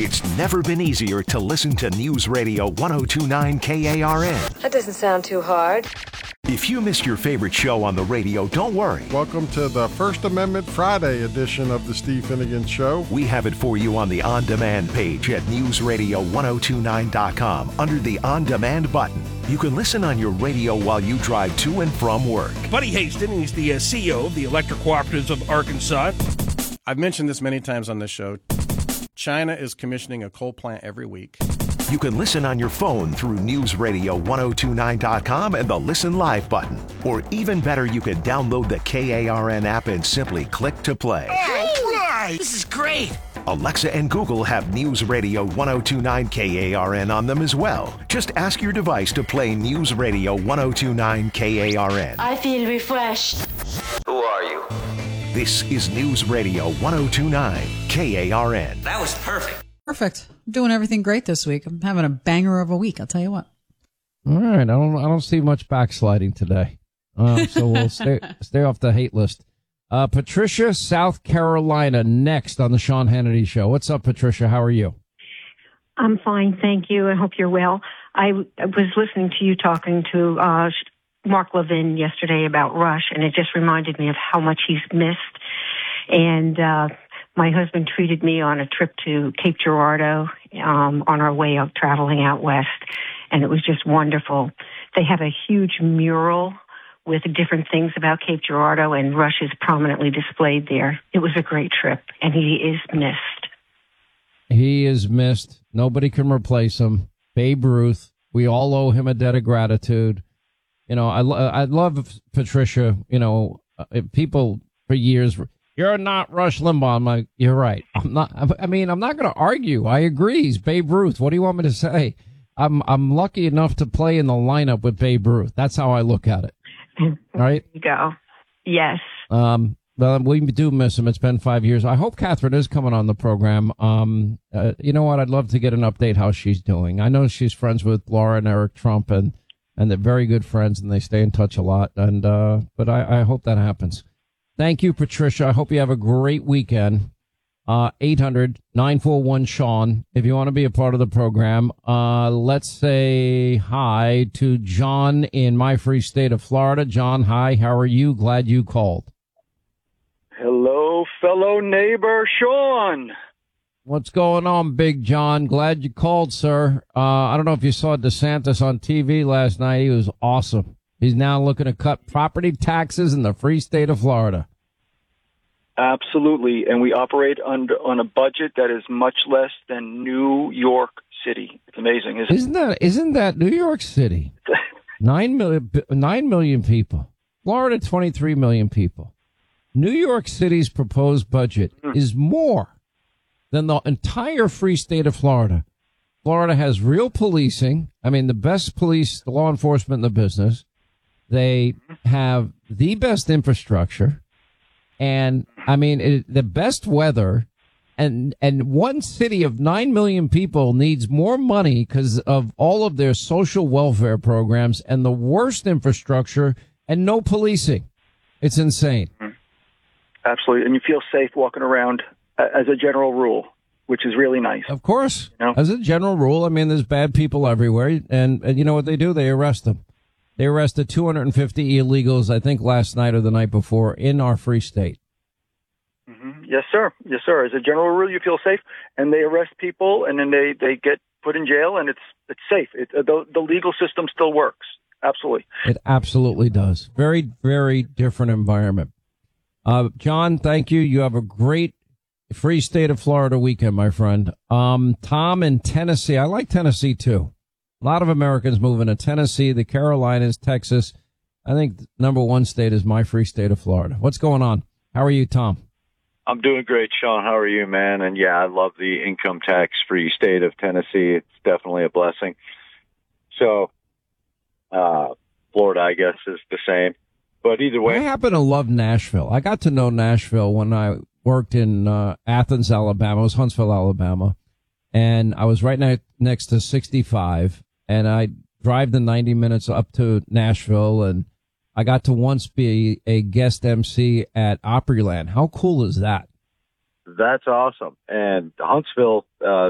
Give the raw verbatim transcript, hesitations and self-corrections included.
It's never been easier to listen to News Radio one oh two point nine K A R N. That doesn't sound too hard. If you missed your favorite show on the radio, don't worry. Welcome to the First Amendment Friday edition of the Steve Finnegan Show. We have it for you on the On Demand page at news radio ten twenty-nine dot com under the On Demand button. You can listen on your radio while you drive to and from work. Buddy Haston, he's the uh, C E O of the Electric Cooperatives of Arkansas. I've mentioned this many times on this show. China is commissioning a coal plant every week. You can listen on your phone through news radio ten twenty-nine dot com and the Listen Live button. Or even better, you can download the K A R N app and simply click to play. All right, this is great. Alexa and Google have News Radio ten twenty-nine K A R N on them as well. Just ask your device to play News Radio ten twenty-nine K A R N. I feel refreshed. Who are you? This is News Radio ten twenty-nine K A R N. That was perfect. Perfect. I'm doing everything great this week. I'm having a banger of a week, I'll tell you what. All right. I don't I don't see much backsliding today. Um, so we'll stay stay off the hate list. Uh, Patricia, South Carolina, next on the Sean Hannity Show. What's up, Patricia? How are you? I'm fine, thank you. I hope you're well. I, I was listening to you talking to uh, Mark Levin yesterday about Rush, and it just reminded me of how much he's missed. And uh, my husband treated me on a trip to Cape Girardeau um, on our way out traveling out west, and it was just wonderful. They have a huge mural with different things about Cape Girardeau, and Rush is prominently displayed there. It was a great trip, and he is missed. He is missed. Nobody can replace him. Babe Ruth. We all owe him a debt of gratitude. You know, I, lo- I love Patricia. You know, uh, people for years, you're not Rush Limbaugh. I'm like, you're right. I'm not. I mean, I'm not going to argue. I agree. He's Babe Ruth. What do you want me to say? I'm I'm lucky enough to play in the lineup with Babe Ruth. That's how I look at it. Right? There you go. Yes. Um, well, we do miss him. It's been five years. I hope Catherine is coming on the program. Um, uh, you know what? I'd love to get an update how she's doing. I know she's friends with Laura and Eric Trump, and, and they're very good friends, and they stay in touch a lot. And uh, but I, I hope that happens. Thank you, Patricia. I hope you have a great weekend. Uh, eight hundred nine four one Sean, if you want to be a part of the program. Uh, let's say hi to John in my free state of Florida. John, hi. How are you? Glad you called. Hello, fellow neighbor Sean. What's going on, Big John? Glad you called, sir. Uh, I don't know if you saw DeSantis on T V last night. He was awesome. He's now looking to cut property taxes in the free state of Florida. Absolutely, and we operate under on a budget that is much less than New York City. It's amazing, isn't, isn't that? Isn't that New York City? Nine million, nine million people. Florida, twenty-three million people. New York City's proposed budget mm. is more than the entire free state of Florida. Florida has real policing. I mean, the best police, law enforcement in the business. They have the best infrastructure. And, I mean, it, the best weather, and and one city of nine million people needs more money because of all of their social welfare programs and the worst infrastructure and no policing. It's insane. Absolutely. And you feel safe walking around as a general rule, which is really nice. Of course. You know? As a general rule, I mean, there's bad people everywhere. And, and you know what they do? They arrest them. They arrested two hundred fifty illegals, I think, last night or the night before in our free state. Mm-hmm. Yes, sir. Yes, sir. As a general rule, you feel safe, and they arrest people, and then they, they get put in jail, and it's it's safe. It, the, the legal system still works. Absolutely. It absolutely does. Very, very different environment. Uh, John, thank you. You have a great free state of Florida weekend, my friend. Um, Tom in Tennessee. I like Tennessee, too. A lot of Americans moving to Tennessee, the Carolinas, Texas. I think number one state is my free state of Florida. What's going on? How are you, Tom? I'm doing great, Sean. How are you, man? And yeah, I love the income tax free state of Tennessee. It's definitely a blessing. So, uh, Florida, I guess, is the same. But either way, I happen to love Nashville. I got to know Nashville when I worked in uh, Athens, Alabama. It was Huntsville, Alabama. And I was right ne- next to sixty-five. And I drive the ninety minutes up to Nashville, and I got to once be a guest M C at Opryland. How cool is that? That's awesome. And Huntsville, uh,